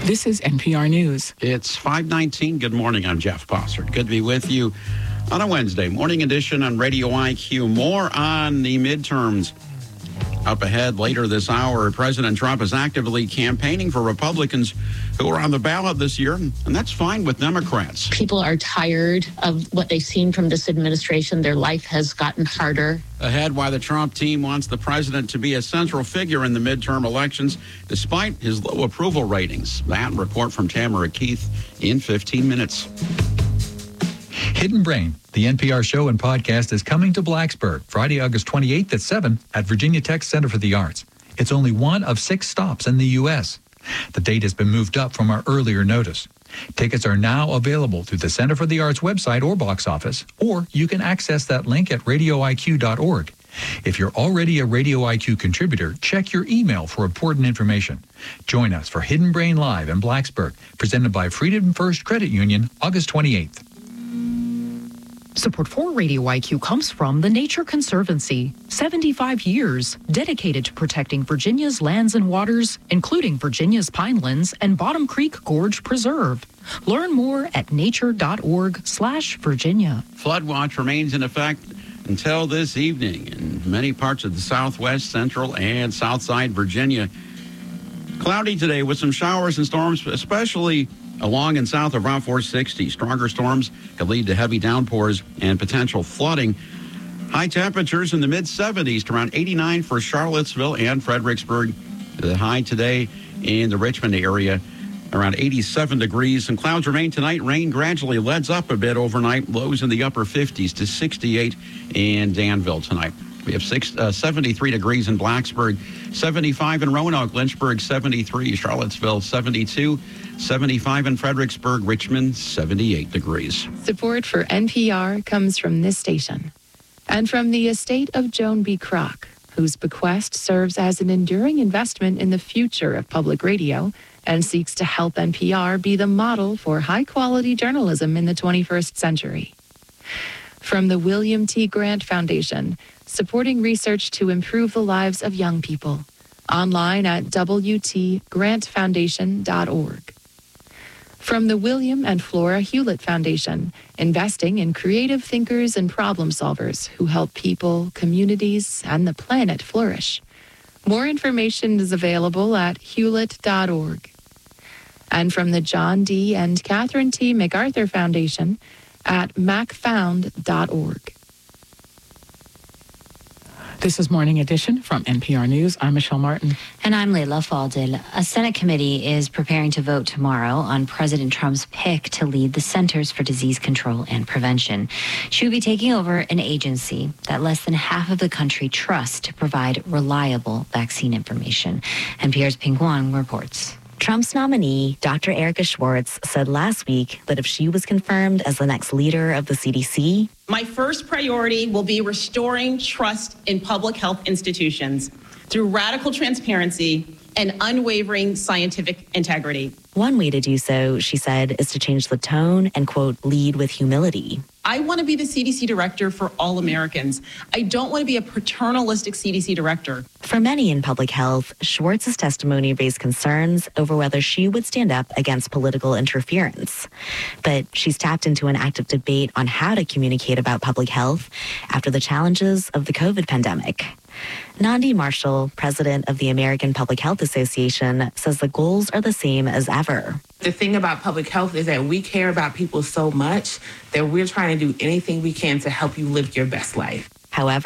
This is NPR News. It's 5:19. Good morning. I'm Jeff Bossert. Good to be with you on a Wednesday morning edition on Radio IQ. More on the midterms. Up ahead later this hour, President Trump is actively campaigning for Republicans who are on the ballot this year, and that's fine with Democrats. People are tired of what they've seen from this administration. Their life has gotten harder. Ahead, why the Trump team wants the president to be a central figure in the midterm elections, despite his low approval ratings. That report from Tamara Keith in 15 minutes. Hidden Brain, the NPR show and podcast, is coming to Blacksburg Friday, August 28th at 7 at Virginia Tech Center for the Arts. It's only one of 6 stops in the U.S. The date has been moved up from our earlier notice. Tickets are now available through the Center for the Arts website or box office, or you can access that link at radioiq.org. If you're already a Radio IQ contributor, check your email for important information. Join us for Hidden Brain Live in Blacksburg, presented by Freedom First Credit Union, August 28th. Support for Radio IQ comes from the Nature Conservancy. 75 years dedicated to protecting Virginia's lands and waters, including Virginia's Pinelands and Bottom Creek Gorge Preserve. Learn more at nature.org/Virginia. Flood watch remains in effect until this evening in many parts of the southwest, central, and south side Virginia. Cloudy today with some showers and storms, especially along and south of Route 460. Stronger storms could lead to heavy downpours and potential flooding. High temperatures in the mid-70s to around 89 for Charlottesville and Fredericksburg. The high today in the Richmond area, around 87 degrees. Some clouds remain tonight. Rain gradually lets up a bit overnight. Lows in the upper 50s to 68 in Danville tonight. We have 73 degrees in Blacksburg, 75 in Roanoke, Lynchburg, 73, Charlottesville, 72, 75 in Fredericksburg, Richmond, 78 degrees. Support for NPR comes from this station and from the estate of Joan B. Kroc, whose bequest serves as an enduring investment in the future of public radio and seeks to help NPR be the model for high-quality journalism in the 21st century. From the William T. Grant Foundation, supporting research to improve the lives of young people. Online at wtgrantfoundation.org. From the William and Flora Hewlett Foundation, investing in creative thinkers and problem solvers who help people, communities, and the planet flourish. More information is available at hewlett.org. And from the John D. and Catherine T. MacArthur Foundation at macfound.org. This is Morning Edition from NPR News. I'm Michelle Martin. And I'm Leila Fadel. A Senate committee is preparing to vote tomorrow on President Trump's pick to lead the Centers for Disease Control and Prevention. She will be taking over an agency that less than half of the country trusts to provide reliable vaccine information. NPR's Ping Huang reports. Trump's nominee, Dr. Erica Schwartz, said last week that if she was confirmed as the next leader of the CDC, my first priority will be restoring trust in public health institutions through radical transparency and unwavering scientific integrity. One way to do so, she said, is to change the tone and, quote, lead with humility. I want to be the CDC director for all Americans. I don't want to be a paternalistic CDC director. For many in public health, Schwartz's testimony raised concerns over whether she would stand up against political interference. But she's tapped into an active debate on how to communicate about public health after the challenges of the COVID pandemic. Nandi Marshall, president of the American Public Health Association, says the goals are the same as ever. The thing about public health is that we care about people so much that we're trying to do anything we can to help you live your best life. However,